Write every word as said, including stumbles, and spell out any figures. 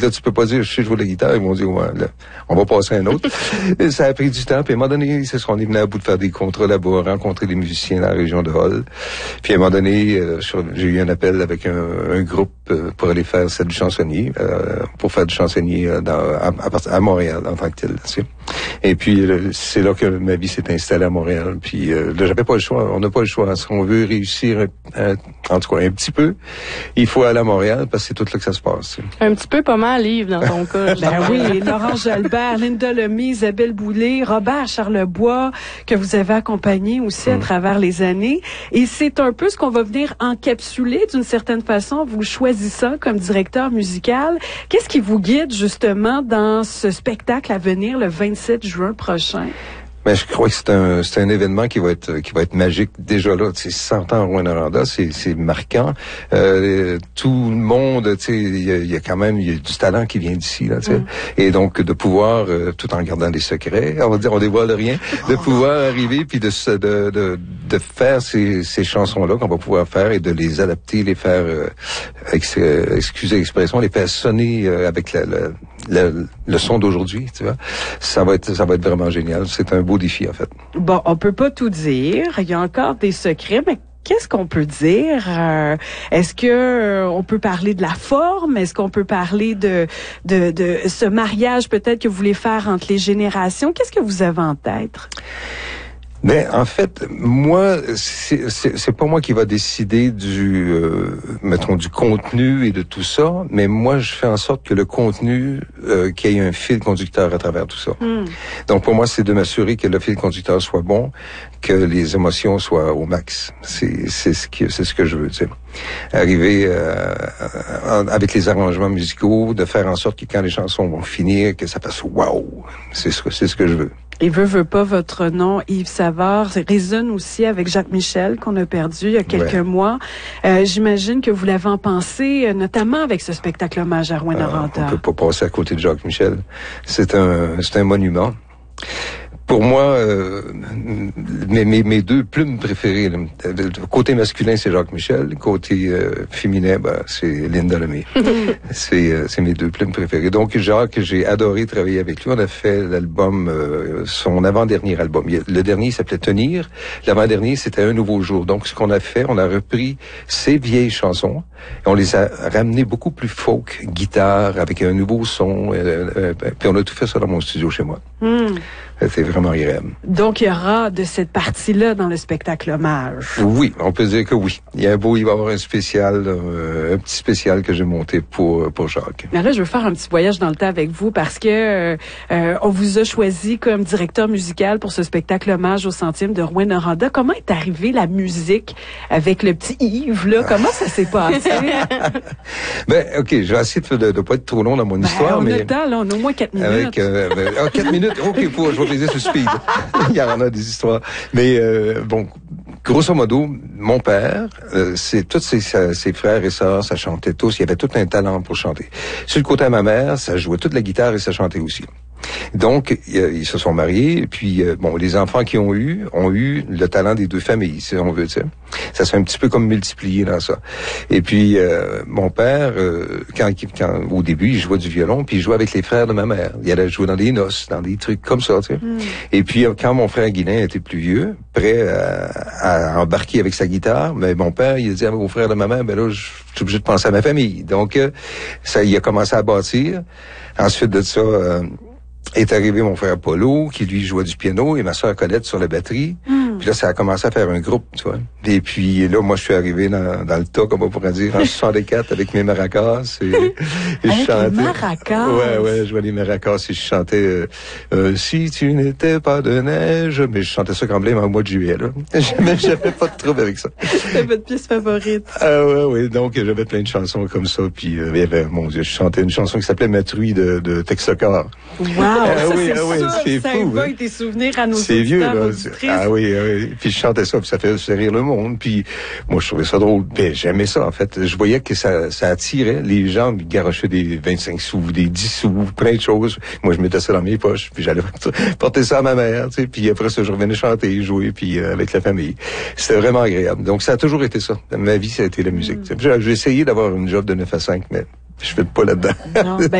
là, tu peux pas dire, je sais jouer de la guitare. Ils m'ont dit, ouais, là, on va passer à un autre. Et ça a pris du temps. Puis à un moment donné, c'est ce qu'on est venu à bout de faire des contrats là-bas, rencontrer des musiciens dans la région de Hull. Puis à un moment donné, euh, j'ai eu un appel avec un, un groupe euh, pour aller faire celle du chansonnier, euh, pour faire du chansonnier euh, dans, à, à, à Montréal en tant que tel. Tu sais. Et puis euh, c'est là que ma vie s'est installée à Montréal. Puis euh, là, j'avais pas le choix. On n'a pas le choix. Si on veut réussir, euh, en tout cas un petit peu, il faut aller à Montréal parce que c'est tout là que ça se passe. Tu sais. Un petit peu pas mal, Yves, dans ton cas. Ben oui, Laurent Jalbert, Linda Lemay, Isabelle Boulay, Robert Charlebois, que vous avez accompagné aussi mmh. à travers les années. Et c'est un peu ce qu'on va venir encapsuler d'une certaine façon. Vous choisissez comme directeur musical. Qu'est-ce qui vous guide justement dans ce spectacle à venir le vingt-sept juin prochain? Mais je crois que c'est un c'est un événement qui va être qui va être magique déjà là. Tu sais, cent ans à Rouyn-Noranda, c'est c'est marquant. Euh, tout le monde, tu sais, il y a, y a quand même il y a du talent qui vient d'ici là, tu sais. Mm. Et donc de pouvoir, euh, tout en gardant des secrets, on va dire on dévoile rien, de pouvoir arriver puis de de de de faire ces ces chansons là qu'on va pouvoir faire et de les adapter, les faire euh, ex, euh, excusez l'expression, les faire sonner euh, avec la, la, la, le son d'aujourd'hui, tu vois. Ça va être ça va être vraiment génial. C'est un beau défi, en fait. Bon, on peut pas tout dire. Il y a encore des secrets, mais qu'est-ce qu'on peut dire? Euh, est-ce que euh, on peut parler de la forme? Est-ce qu'on peut parler de, de, de ce mariage peut-être que vous voulez faire entre les générations? Qu'est-ce que vous avez en tête? Mais en fait, moi, c'est, c'est, c'est pas moi qui va décider du, euh, mettons, du contenu et de tout ça, mais moi, je fais en sorte que le contenu, euh, qu'il y ait un fil conducteur à travers tout ça. Mm. Donc, pour moi, c'est de m'assurer que le fil conducteur soit bon, que les émotions soient au max. C'est, c'est ce que, c'est ce que je veux, tu sais. Arriver euh, avec les arrangements musicaux, de faire en sorte que quand les chansons vont finir, que ça fasse wow. C'est ce que, c'est ce que je veux. Et veut, veut pas, votre nom, Yves Savard, résonne aussi avec Jacques Michel, qu'on a perdu il y a quelques ouais. mois. Euh, j'imagine que vous l'avez en pensé, notamment avec ce spectacle hommage à Rouyn-Noranda. Euh, on peut pas passer à côté de Jacques Michel. C'est un, c'est un monument. Pour moi, euh, mes, mes, mes deux plumes préférées, là, côté masculin, c'est Jacques Michel, côté euh, féminin, ben, c'est Linda Lemay. c'est, euh, c'est mes deux plumes préférées. Donc, Jacques, j'ai adoré travailler avec lui. On a fait l'album, euh, son avant-dernier album. Le dernier s'appelait Tenir. L'avant-dernier, c'était Un nouveau jour. Donc, ce qu'on a fait, on a repris ses vieilles chansons et on les a ramenées beaucoup plus folk, guitare, avec un nouveau son. Euh, euh, puis on a tout fait ça dans mon studio chez moi. Mm. C'était vraiment agréable. Donc, il y aura de cette partie-là dans le spectacle hommage. Oui, on peut dire que oui. Il y a un beau, il va y avoir un spécial, euh, un petit spécial que j'ai monté pour pour Jacques. Mais là, je veux faire un petit voyage dans le temps avec vous parce que euh, on vous a choisi comme directeur musical pour ce spectacle hommage au centième de Rouyn-Noranda. Comment est arrivée la musique avec le petit Yves là? Comment ça s'est passé? Ben, ok, je vais essayer de ne pas être trop long dans mon ben, histoire, on mais a le temps, là, on a au moins quatre minutes. Avec euh, ben, oh, quatre minutes. Ok, pour je vais baiser ce speed. Il y en a des histoires. Mais euh, bon, grosso modo, mon père, euh, c'est tous ses, ses frères et sœurs, ça chantait tous. Il y avait tout un talent pour chanter. Sur le côté de ma mère, ça jouait toute la guitare et ça chantait aussi. Donc, ils se sont mariés, et puis, euh, bon, les enfants qu'ils ont eu, ont eu le talent des deux familles, si on veut, tu sais. Ça s'est un petit peu comme multiplié dans ça. Et puis, euh, mon père, euh, quand, quand, au début, il jouait du violon, puis il jouait avec les frères de ma mère. Il allait jouer dans des noces, dans des trucs comme ça, tu sais. Mm. Et puis, quand mon frère Guilain était plus vieux, prêt à, à embarquer avec sa guitare, mais mon père, il a dit à mon frère de ma mère, ben là, je suis obligé de penser à ma famille. Donc, euh, ça, il a commencé à bâtir. Ensuite de ça, euh, est arrivé mon frère Polo, qui lui jouait du piano, et ma sœur Colette sur la batterie. Mm. Puis là, ça a commencé à faire un groupe, tu vois. Et puis là, moi, je suis arrivé dans, dans le tas, comme on pourrait dire, en soixante-quatre avec mes maracas. Et, et je chantais. Les maracas? Ouais, ouais, je jouais les maracas et je chantais euh, euh, Si tu n'étais pas de neige, mais je chantais ça quand même en mois de juillet, là. J'avais, j'avais pas de trouble avec ça. C'était votre pièce favorite. Ah ouais, ouais. Donc, j'avais plein de chansons comme ça. Puis, euh, il y avait, mon Dieu, je chantais une chanson qui s'appelait Matruy de, de Texacar. Wow! Ah, ça, oui, c'est ah, oui, sûr, c'est ça fou, évoque hein? Des souvenirs à nos c'est vieux, là. Ah oui, ah oui. Puis je chantais ça, puis ça faisait rire le monde. Puis moi, je trouvais ça drôle. Ben, j'aimais ça, en fait. Je voyais que ça, ça attirait. Les gens me garochaient des vingt-cinq sous, des dix sous, plein de choses. Moi, je mettais ça dans mes poches, puis j'allais porter ça à ma mère, tu sais. Puis après ça, je revenais chanter, jouer, puis euh, avec la famille. C'était vraiment agréable. Donc, ça a toujours été ça. Ma vie, ça a été la musique. Mm. J'ai essayé d'avoir une job de neuf à cinq, mais je fais pas là-dedans. Non, ben,